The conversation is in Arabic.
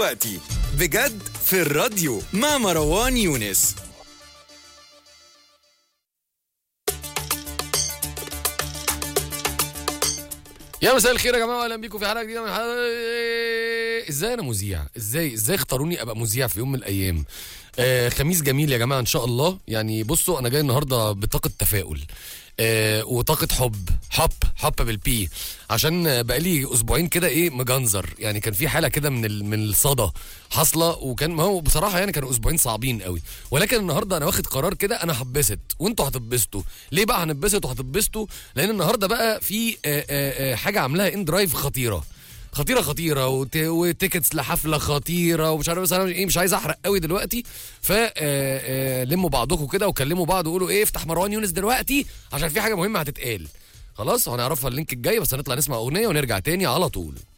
دلوقتي بجد في الراديو مع مروان يونس. يا مساء الخير يا جماعه، اهلا بيكم في حلقه جديده من ازاي انا مذيع، ازاي اختاروني ابقى مذيع في يوم من الايام. خميس جميل يا جماعه ان شاء الله. يعني بصوا انا جاي النهارده بطاقه تفاؤل وطاقه حب بالبي، عشان بقالي اسبوعين كده مجنزر. يعني كان في حاله كده من الصدى حاصله، وكان ما هو بصراحه يعني كانوا اسبوعين صعبين قوي. ولكن النهارده انا واخد قرار كده، انا هتبسط وانتوا هتتبسطوا. ليه بقى هنتبسط وهتتبسطوا؟ لان النهارده بقى في حاجه عاملاها ان درايف خطيره وتيكتس لحفله خطيره ومش عارف. بس انا مش عايز احرق قوي دلوقتي. لموا بعضكم كده وكلموا بعض وقولوا افتح مروان يونس دلوقتي عشان في حاجه مهمه هتتقال. خلاص هنعرفها اللينك الجاي، بس هنطلع نسمع اغنيه ونرجع تاني على طول.